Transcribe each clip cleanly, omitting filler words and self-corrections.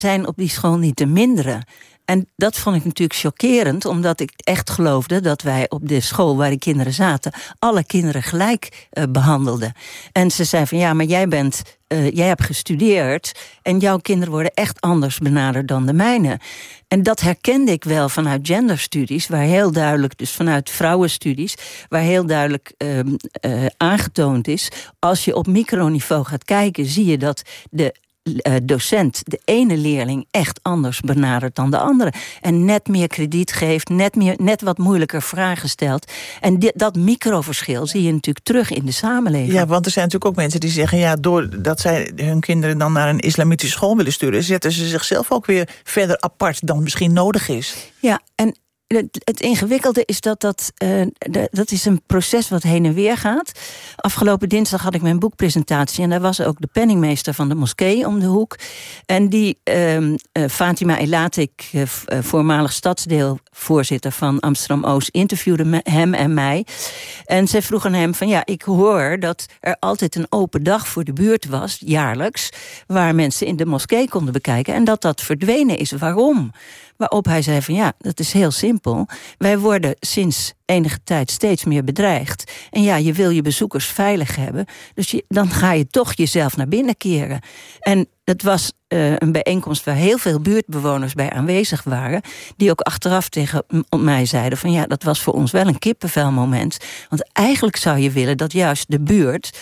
zijn op die school niet te minderen. En dat vond ik natuurlijk chockerend, omdat ik echt geloofde dat wij op de school waar de kinderen zaten alle kinderen gelijk behandelden. En ze zei van ja, maar jij hebt gestudeerd en jouw kinderen worden echt anders benaderd dan de mijne. En dat herkende ik wel vanuit genderstudies, waar heel duidelijk, dus vanuit vrouwenstudies, waar heel duidelijk aangetoond is, als je op microniveau gaat kijken, zie je dat de docent de ene leerling echt anders benadert dan de andere. En net meer krediet geeft, net wat moeilijker vragen stelt. En dat microverschil zie je natuurlijk terug in de samenleving. Ja, want er zijn natuurlijk ook mensen die zeggen, ja, doordat zij hun kinderen dan naar een islamitische school willen sturen, zetten ze zichzelf ook weer verder apart dan misschien nodig is. Ja, en het ingewikkelde is dat is een proces wat heen en weer gaat. Afgelopen dinsdag had ik mijn boekpresentatie en daar was ook de penningmeester van de moskee om de hoek. En die Fatima Elatik, voormalig stadsdeelvoorzitter van Amsterdam-Oost, interviewde hem en mij. En zij vroeg aan hem van ja, ik hoor dat er altijd een open dag voor de buurt was, jaarlijks, waar mensen in de moskee konden bekijken en dat verdwenen is. Waarom? Waarop hij zei van ja, dat is heel simpel. Wij worden sinds enige tijd steeds meer bedreigd. En ja, je wil je bezoekers veilig hebben. Dus dan ga je toch jezelf naar binnen keren. En dat was een bijeenkomst waar heel veel buurtbewoners bij aanwezig waren, die ook achteraf tegen mij zeiden van ja, dat was voor ons wel een kippenvelmoment. Want eigenlijk zou je willen dat juist de buurt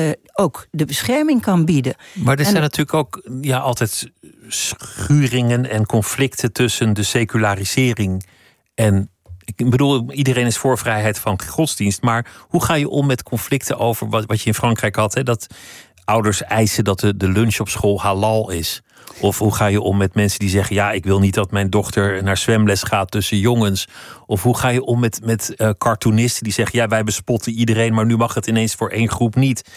ook de bescherming kan bieden. Maar er zijn natuurlijk ook altijd schuringen en conflicten tussen de secularisering en, ik bedoel, iedereen is voor vrijheid van godsdienst, maar hoe ga je om met conflicten over wat je in Frankrijk had, hè, dat ouders eisen dat de lunch op school halal is? Of hoe ga je om met mensen die zeggen, ja, ik wil niet dat mijn dochter naar zwemles gaat tussen jongens? Of hoe ga je om met cartoonisten die zeggen, ja, wij bespotten iedereen, maar nu mag het ineens voor één groep niet.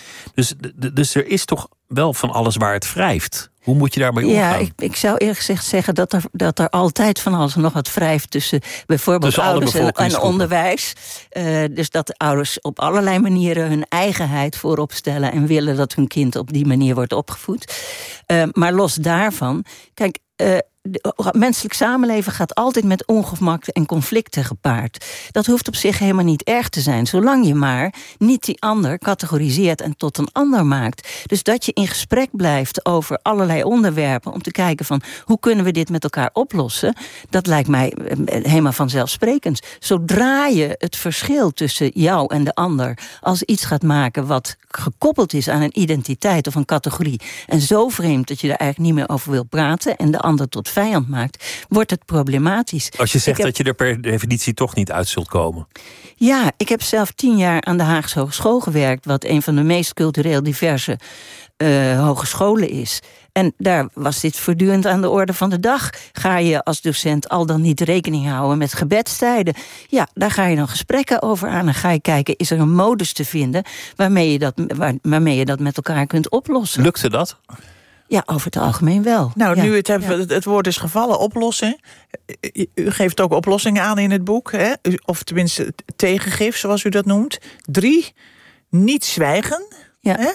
Dus er is toch wel van alles waar het wrijft. Hoe moet je daarmee omgaan? Ja, ik zou eerlijk gezegd zeggen dat er altijd van alles nog wat wrijft tussen bijvoorbeeld ouders en onderwijs. Dus dat ouders op allerlei manieren hun eigenheid voorop stellen en willen dat hun kind op die manier wordt opgevoed. Maar los daarvan, kijk, menselijk samenleven gaat altijd met ongemak en conflicten gepaard. Dat hoeft op zich helemaal niet erg te zijn, zolang je maar niet die ander categoriseert en tot een ander maakt. Dus dat je in gesprek blijft over allerlei onderwerpen om te kijken van hoe kunnen we dit met elkaar oplossen, dat lijkt mij helemaal vanzelfsprekend. Zodra je het verschil tussen jou en de ander als iets gaat maken wat gekoppeld is aan een identiteit of een categorie en zo vreemd dat je er eigenlijk niet meer over wil praten en de ander tot vijand maakt, wordt het problematisch. Als je zegt dat je er per definitie toch niet uit zult komen. Ja, ik heb zelf 10 jaar aan de Haagse Hogeschool gewerkt, wat een van de meest cultureel diverse hogescholen is. En daar was dit voortdurend aan de orde van de dag. Ga je als docent al dan niet rekening houden met gebedstijden? Ja, daar ga je dan gesprekken over aan. En ga je kijken, is er een modus te vinden waarmee je dat met elkaar kunt oplossen? Lukte dat? Ja, over het algemeen wel. Nou, nu het woord is gevallen, oplossen. U geeft ook oplossingen aan in het boek, hè? Of tenminste tegengif, zoals u dat noemt. 3, niet zwijgen. Ja. Hè?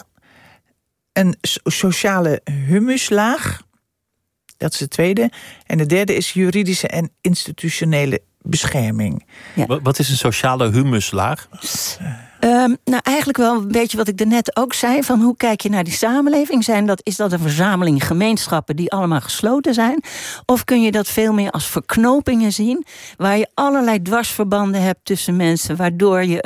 Een sociale humuslaag. Dat is de tweede. En de derde is juridische en institutionele bescherming. Ja. Wat is een sociale humuslaag? Nou, eigenlijk wel een beetje wat ik daarnet ook zei, van hoe kijk je naar die samenleving? Is dat een verzameling gemeenschappen die allemaal gesloten zijn? Of kun je dat veel meer als verknopingen zien, waar je allerlei dwarsverbanden hebt tussen mensen, waardoor je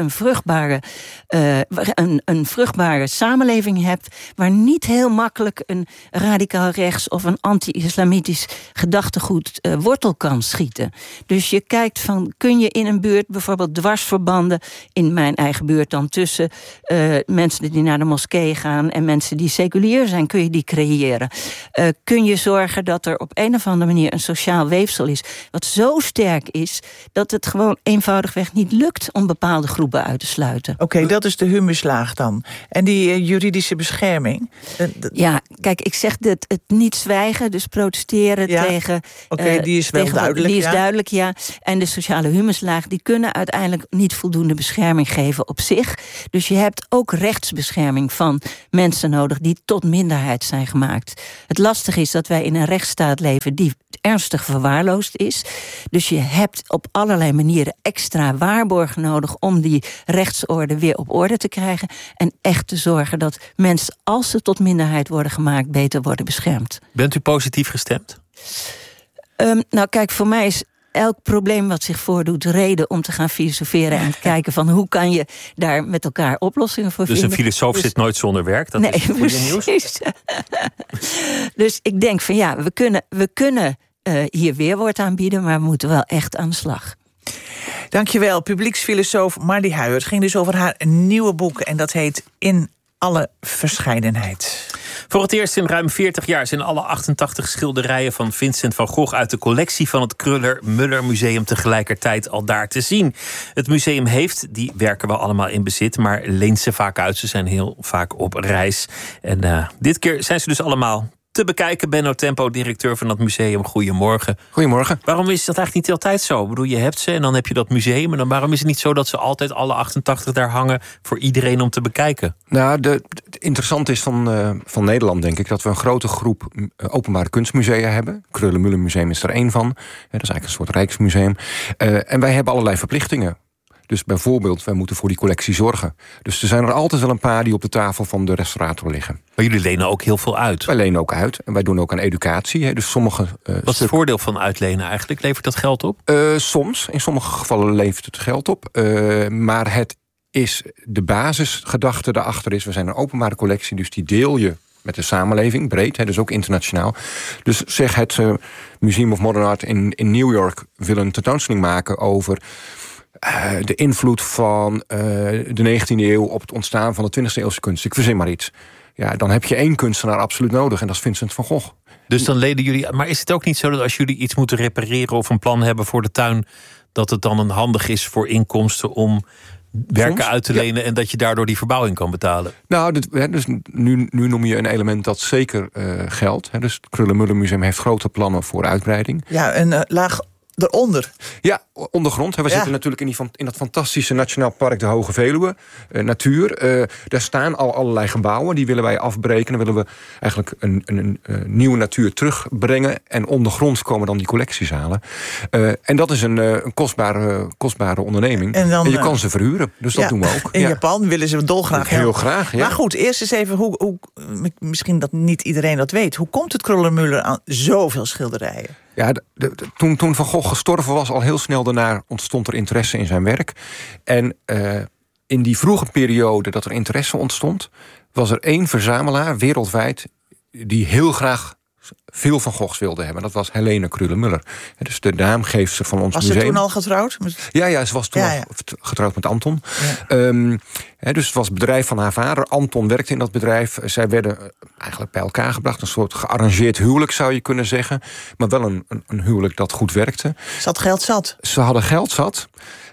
een vruchtbare samenleving hebt, waar niet heel makkelijk een radicaal rechts of een anti-islamitisch gedachtegoed wortel kan schieten. Dus je kijkt van, kun je in een buurt bijvoorbeeld dwarsverbanden, in mijn eigen buurt dan tussen mensen die naar de moskee gaan en mensen die seculier zijn, kun je die creëren. Kun je zorgen dat er op een of andere manier een sociaal weefsel is wat zo sterk is dat het gewoon eenvoudigweg niet lukt om bepaalde groepen uit te sluiten. Oké, dat is de humuslaag dan. En die juridische bescherming? Ja, kijk, ik zeg het niet zwijgen, dus protesteren tegen. Oké, die is wel duidelijk. Die is duidelijk, ja. En de sociale humuslaag, die kunnen uiteindelijk niet voldoende bescherming geven op zich. Dus je hebt ook rechtsbescherming van mensen nodig die tot minderheid zijn gemaakt. Het lastige is dat wij in een rechtsstaat leven die ernstig verwaarloosd is. Dus je hebt op allerlei manieren extra waarborgen nodig om die rechtsorde weer op orde te krijgen. En echt te zorgen dat mensen, als ze tot minderheid worden gemaakt, beter worden beschermd. Bent u positief gestemd? Nou kijk, voor mij is elk probleem wat zich voordoet reden om te gaan filosoferen en te kijken van hoe kan je daar met elkaar oplossingen voor vinden. Dus een filosoof zit nooit zonder werk? Dat is goede nieuws. Dus ik denk van ja, we kunnen hier weerwoord aanbieden, maar we moeten wel echt aan de slag. Dankjewel, publieksfilosoof Mardy Huijer. Het ging dus over haar nieuwe boek en dat heet In alle verscheidenheid. Voor het eerst in ruim 40 jaar zijn alle 88 schilderijen van Vincent van Gogh uit de collectie van het Kruller-Müller Museum tegelijkertijd al daar te zien. Het museum heeft die werken wel allemaal in bezit, maar leent ze vaak uit. Ze zijn heel vaak op reis. En dit keer zijn ze dus allemaal te bekijken. Benno Tempo, directeur van dat museum. Goedemorgen. Goedemorgen. Waarom is dat eigenlijk niet altijd zo? Ik bedoel, je hebt ze en dan heb je dat museum. En dan waarom is het niet zo dat ze altijd alle 88 daar hangen voor iedereen om te bekijken? Nou, het interessante is van Nederland, denk ik, dat we een grote groep openbare kunstmusea hebben. Kruller-Müller Museum is er één van. Dat is eigenlijk een soort rijksmuseum. En wij hebben allerlei verplichtingen. Dus bijvoorbeeld, wij moeten voor die collectie zorgen. Dus er zijn er altijd wel een paar die op de tafel van de restaurator liggen. Maar jullie lenen ook heel veel uit. Wij lenen ook uit. En wij doen ook aan educatie. Dus sommige Wat is het voordeel van uitlenen eigenlijk? Levert dat geld op? Soms. In sommige gevallen levert het geld op. Maar het is de basisgedachte daarachter is, we zijn een openbare collectie, dus die deel je met de samenleving, breed, dus ook internationaal. Dus zeg het Museum of Modern Art in New York wil een tentoonstelling maken over de invloed van de 19e eeuw op het ontstaan van de 20e eeuwse kunst. Ik verzin maar iets. Ja, dan heb je één kunstenaar absoluut nodig en dat is Vincent van Gogh. Dus dan leden jullie. Maar is het ook niet zo dat als jullie iets moeten repareren of een plan hebben voor de tuin, dat het dan handig is voor inkomsten om werken uit te lenen en dat je daardoor die verbouwing kan betalen? Nou, dus nu noem je een element dat zeker geldt. Dus het Kruller-Müller Museum heeft grote plannen voor uitbreiding. Ja, een laag eronder. Ja, ondergrond. We zitten natuurlijk in dat fantastische Nationaal Park de Hoge Veluwe. Natuur. Daar staan al allerlei gebouwen. Die willen wij afbreken. Dan willen we eigenlijk een nieuwe natuur terugbrengen. En ondergronds komen dan die collectiezalen. En dat is een kostbare onderneming. En je kan ze verhuren. Dus dat doen we ook. In Japan willen ze dolgraag. Heel graag, ja. Maar goed, eerst eens even, hoe misschien dat niet iedereen dat weet. Hoe komt het Kruller-Müller aan zoveel schilderijen? Ja, toen Van Gogh gestorven was, al heel snel daarna ontstond er interesse in zijn werk. En in die vroege periode dat er interesse ontstond, was er één verzamelaar wereldwijd die heel graag veel Van Goghs wilde hebben. Dat was Helene Kruller-Müller. Dus de naamgeefster van ons museum. Was ze toen al getrouwd? Ja, ze was toen al getrouwd met Anton. Ja. Dus het was het bedrijf van haar vader. Anton werkte in dat bedrijf. Zij werden eigenlijk bij elkaar gebracht. Een soort gearrangeerd huwelijk, zou je kunnen zeggen. Maar wel een huwelijk dat goed werkte. Ze had geld zat. Ze hadden geld zat.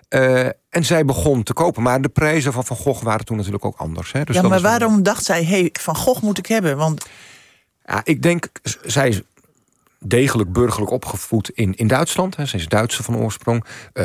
En zij begon te kopen. Maar de prijzen van Gogh waren toen natuurlijk ook anders. Dus ja, maar waarom dacht zij, Van Gogh moet ik hebben? Want ja, ik denk, zij is degelijk burgerlijk opgevoed in Duitsland. Ze is Duitse van oorsprong.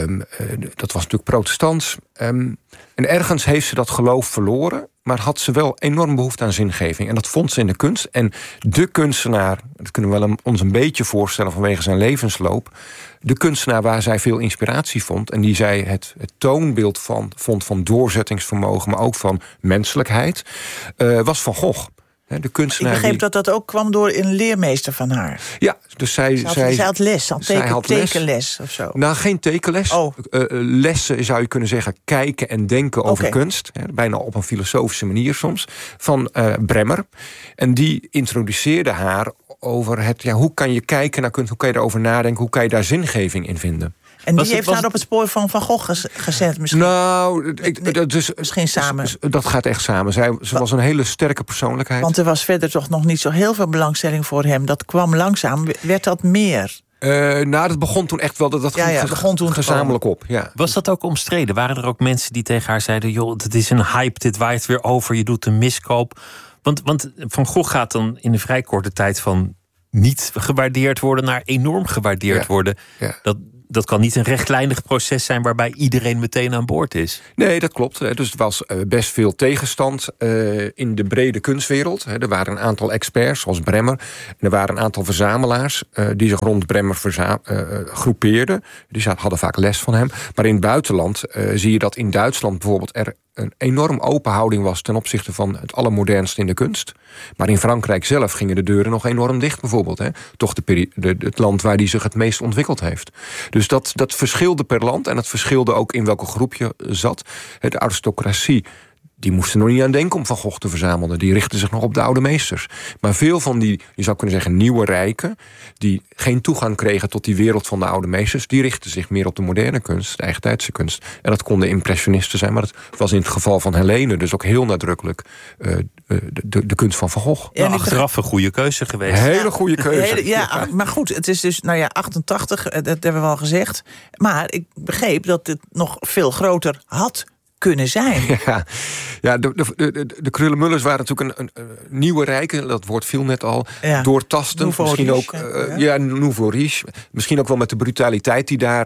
Dat was natuurlijk protestants. En ergens heeft ze dat geloof verloren, maar had ze wel enorm behoefte aan zingeving. En dat vond ze in de kunst. En de kunstenaar, dat kunnen we ons een beetje voorstellen vanwege zijn levensloop, de kunstenaar waar zij veel inspiratie vond en die zij het toonbeeld vond van doorzettingsvermogen, maar ook van menselijkheid, was Van Gogh. De kunstenaar. Ik begreep dat ook kwam door een leermeester van haar. Ja, dus zij had les, tekenles of zo. Nou, geen tekenles. Lessen zou je kunnen zeggen, kijken en denken over kunst. Bijna op een filosofische manier soms. Van Bremmer. En die introduceerde haar over hoe kan je kijken naar kunst, hoe kan je erover nadenken, hoe kan je daar zingeving in vinden. En die heeft haar op het spoor van Van Gogh gezet misschien? Nou, misschien samen. Dat gaat echt samen. Ze was een hele sterke persoonlijkheid. Want er was verder toch nog niet zo heel veel belangstelling voor hem. Dat kwam langzaam. Werd dat meer? Dat begon toen echt wel. Dat begon toen gezamenlijk op. Ja. Was dat ook omstreden? Waren er ook mensen die tegen haar zeiden, joh, het is een hype, dit waait weer over, je doet een miskoop? Want Van Gogh gaat dan in een vrij korte tijd van niet gewaardeerd worden naar enorm gewaardeerd worden. Ja. dat kan niet een rechtlijnig proces zijn waarbij iedereen meteen aan boord is. Nee, dat klopt. Dus er was best veel tegenstand in de brede kunstwereld. Er waren een aantal experts, zoals Bremmer. En er waren een aantal verzamelaars die zich rond Bremmer groepeerden. Die hadden vaak les van hem. Maar in het buitenland zie je dat in Duitsland bijvoorbeeld er een enorm open houding was ten opzichte van het allermodernste in de kunst. Maar in Frankrijk zelf gingen de deuren nog enorm dicht bijvoorbeeld. Toch het land waar die zich het meest ontwikkeld heeft. Dus dat verschilde per land en dat verschilde ook in welke groep je zat. De aristocratie, die moesten nog niet aan denken om Van Gogh te verzamelen. Die richtten zich nog op de oude meesters. Maar veel van die, je zou kunnen zeggen, nieuwe rijken, die geen toegang kregen tot die wereld van de oude meesters, die richtten zich meer op de moderne kunst, de eigentijdse kunst. En dat konden impressionisten zijn, maar dat was in het geval van Helene dus ook heel nadrukkelijk de kunst van Van Gogh. Ja, achteraf een goede keuze geweest. Een hele goede keuze. Maar goed, het is dus 88, dat hebben we al gezegd. Maar ik begreep dat het nog veel groter had kunnen zijn. Ja, de Kröller-Müllers waren natuurlijk een nieuwe rijken. Dat woord viel net al. Ja. Doortastend. Misschien ook Nouveau Riche. Misschien ook wel met de brutaliteit die daar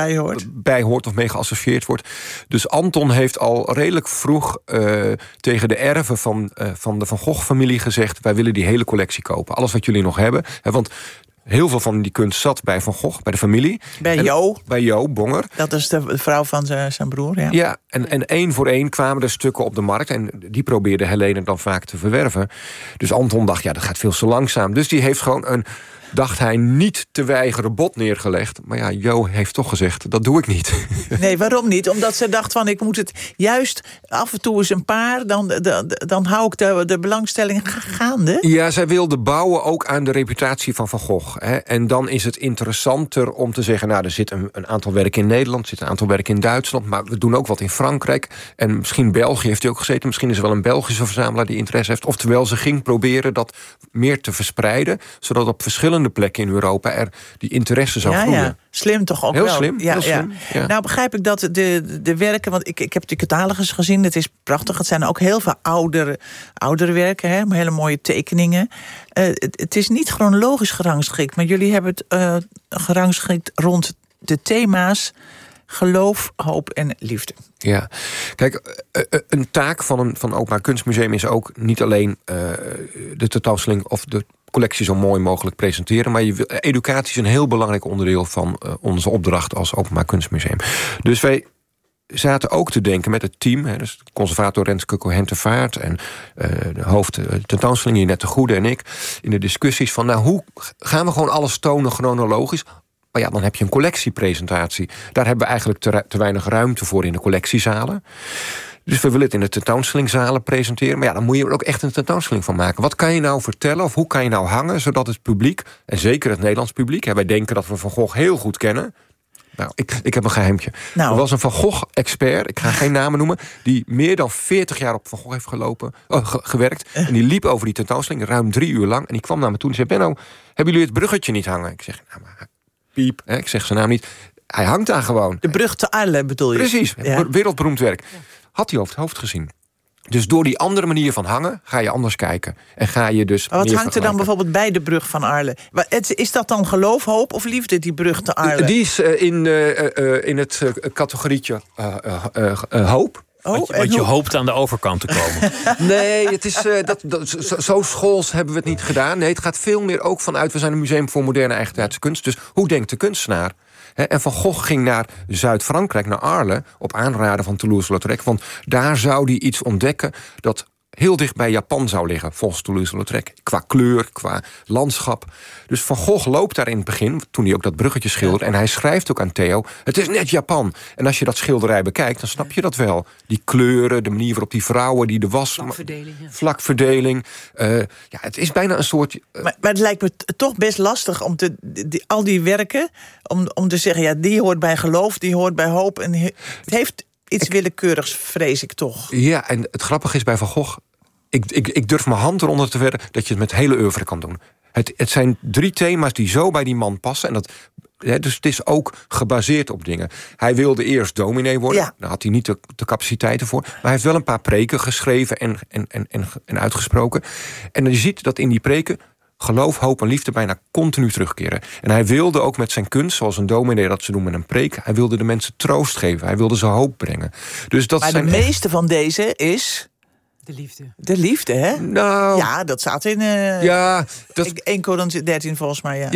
bij hoort of mee geassocieerd wordt. Dus Anton heeft al redelijk vroeg tegen de erven van de Van Gogh-familie gezegd: wij willen die hele collectie kopen. Alles wat jullie nog hebben. Want heel veel van die kunst zat bij Van Gogh, bij de familie. Bij Jo Bonger. Dat is de vrouw van zijn broer, ja. Ja, en één voor één kwamen er stukken op de markt. En die probeerde Helene dan vaak te verwerven. Dus Anton dacht, dat gaat veel te langzaam. Dus die heeft gewoon dacht hij niet te weigeren bod neergelegd. Maar ja, Jo heeft toch gezegd, dat doe ik niet. Nee, waarom niet? Omdat ze dacht van, ik moet het juist af en toe eens een paar, dan hou ik de belangstelling gaande. Ja, zij wilde bouwen ook aan de reputatie van Van Gogh. En dan is het interessanter om te zeggen, er zit een aantal werken in Nederland, er zit een aantal werken in Duitsland, maar we doen ook wat in Frankrijk. En misschien België heeft hij ook gezeten. Misschien is er wel een Belgische verzamelaar die interesse heeft. Oftewel, ze ging proberen dat meer te verspreiden, zodat op verschillende plekken in Europa er die interesse zou groeien. Ja. Slim toch ook heel wel. Slim, heel slim. Ja. Nou begrijp ik dat de werken, want ik heb de catalogus gezien, het is prachtig. Het zijn ook heel veel oudere werken, hele mooie tekeningen. Het is niet chronologisch gerangschikt, maar jullie hebben het gerangschikt rond de thema's geloof, hoop en liefde. Ja, kijk, een taak van een openbaar kunstmuseum is ook niet alleen de tentoonstelling of de collectie zo mooi mogelijk presenteren, maar educatie is een heel belangrijk onderdeel van onze opdracht als openbaar kunstmuseum. Dus wij zaten ook te denken met het team, dus conservator Renske Cohen-Vaart en de hoofd tentoonstelling Jeanette de Goede en ik, in de discussies van, hoe gaan we gewoon alles tonen chronologisch? Maar ja, dan heb je een collectiepresentatie. Daar hebben we eigenlijk te weinig ruimte voor in de collectiezalen. Dus we willen het in de tentoonstellingszalen presenteren. Maar ja, dan moet je er ook echt een tentoonstelling van maken. Wat kan je nou vertellen of hoe kan je nou hangen, zodat het publiek, en zeker het Nederlands publiek, wij denken dat we Van Gogh heel goed kennen. Nou, ik heb een geheimtje. Er was een Van Gogh-expert, ik ga geen namen noemen, die meer dan 40 jaar op Van Gogh heeft gewerkt. En die liep over die tentoonstelling ruim 3 uur lang. En die kwam naar me toe en zei: Benno, hebben jullie het bruggetje niet hangen? Ik zeg, piep, ik zeg zijn naam niet. Hij hangt daar gewoon. De brug te Arles bedoel je? Precies, wereldberoemd werk. Had hij over het hoofd gezien. Dus door die andere manier van hangen ga je anders kijken. En ga je dus. Maar wat hangt er dan bijvoorbeeld bij de brug van Arles? Is dat dan geloof, hoop of liefde, die brug te Arles? Die is in het categorietje hoop. Want je hoopt aan de overkant te komen. Nee, het is, zo schools hebben we het niet gedaan. Nee, het gaat veel meer ook vanuit, we zijn een museum voor moderne eigentijdse kunst. Dus hoe denkt de kunstenaar? En Van Gogh ging naar Zuid-Frankrijk, naar Arles, op aanraden van Toulouse-Lautrec. Want daar zou hij iets ontdekken dat heel dicht bij Japan zou liggen, volgens Toulouse-Lautrec. Qua kleur, qua landschap. Dus Van Gogh loopt daar in het begin, toen hij ook dat bruggetje schilderde. En hij schrijft ook aan Theo, het is net Japan. En als je dat schilderij bekijkt, dan snap je dat wel. Die kleuren, de manier waarop die vrouwen die de was. Vlakverdeling. Het is bijna een soort. Maar het lijkt me toch best lastig om al die werken, om te zeggen, die hoort bij geloof, die hoort bij hoop. En het heeft iets willekeurigs, vrees ik toch. Ja, en het grappige is bij Van Gogh, ik durf mijn hand eronder te wedden dat je het met hele oeuvre kan doen. Het zijn 3 thema's die zo bij die man passen. En dus het is ook gebaseerd op dingen. Hij wilde eerst dominee worden. Ja. Daar had hij niet de capaciteiten voor. Maar hij heeft wel een paar preken geschreven en uitgesproken. En je ziet dat in die preken geloof, hoop en liefde bijna continu terugkeren. En hij wilde ook met zijn kunst, zoals een dominee dat ze doen met een preek, hij wilde de mensen troost geven. Hij wilde ze hoop brengen. Dus dat maar de meeste van deze is... De liefde. De liefde, hè? Nou, ja, dat staat in 1 Korinthe 13 volgens mij.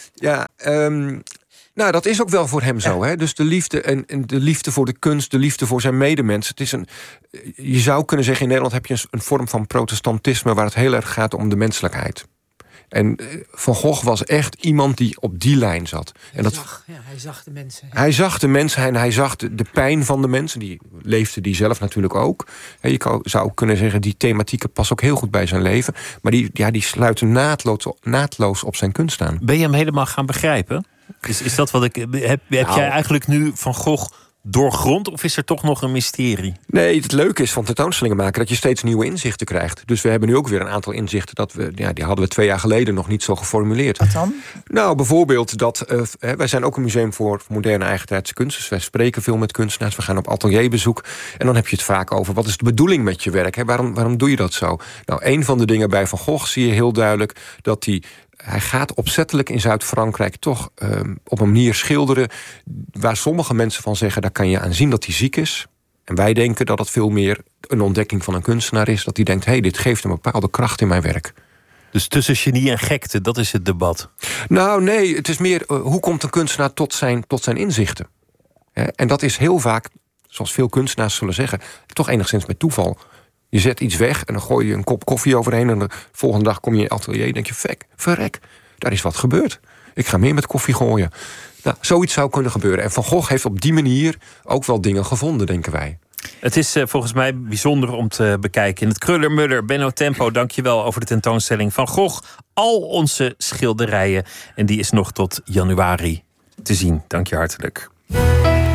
Nou, dat is ook wel voor hem zo. Hè? Dus de liefde en de liefde voor de kunst, de liefde voor zijn medemens. Het is je zou kunnen zeggen, in Nederland heb je een vorm van protestantisme waar het heel erg gaat om de menselijkheid. En Van Gogh was echt iemand die op die lijn zat. Hij zag de mensen. Hij zag de mensen en hij zag de pijn van de mensen. Die leefde die zelf natuurlijk ook. Je zou kunnen zeggen, die thematieken passen ook heel goed bij zijn leven. Maar die sluiten naadloos op zijn kunst aan. Ben je hem helemaal gaan begrijpen? Is dat wat ik... Heb jij eigenlijk nu Van Gogh doorgrond, of is er toch nog een mysterie? Nee, het leuke is van tentoonstellingen maken dat je steeds nieuwe inzichten krijgt. Dus we hebben nu ook weer een aantal inzichten die hadden we 2 jaar geleden nog niet zo geformuleerd. Wat dan? Nou, bijvoorbeeld dat wij zijn ook een museum voor moderne eigentijdse kunst. Dus wij spreken veel met kunstenaars. We gaan op atelierbezoek. En dan heb je het vaak over wat is de bedoeling met je werk? Hè? Waarom doe je dat zo? Nou, een van de dingen bij Van Gogh zie je heel duidelijk dat hij gaat opzettelijk in Zuid-Frankrijk toch op een manier schilderen waar sommige mensen van zeggen, daar kan je aan zien dat hij ziek is. En wij denken dat het veel meer een ontdekking van een kunstenaar is. Dat hij denkt, dit geeft een bepaalde kracht in mijn werk. Dus tussen genie en gekte, dat is het debat? Nou, nee, het is meer, hoe komt een kunstenaar tot zijn inzichten? En dat is heel vaak, zoals veel kunstenaars zullen zeggen, toch enigszins met toeval. Je zet iets weg en dan gooi je een kop koffie overheen en de volgende dag kom je in je atelier en denk je, verrek, daar is wat gebeurd. Ik ga meer met koffie gooien. Nou, zoiets zou kunnen gebeuren. En Van Gogh heeft op die manier ook wel dingen gevonden, denken wij. Het is volgens mij bijzonder om te bekijken. In het Kruller-Muller, Benno Tempo, dankjewel over de tentoonstelling Van Gogh. Al onze schilderijen. En die is nog tot januari te zien. Dank je hartelijk.